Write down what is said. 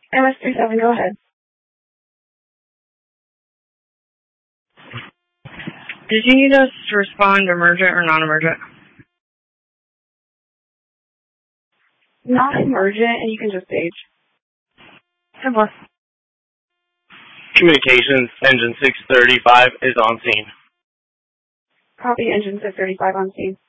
MS-37, go ahead. Did you need us to respond emergent or non-emergent? Non-emergent, and you can just page. Simple. Communications, engine 635 is on scene. Copy, engine 635 on scene.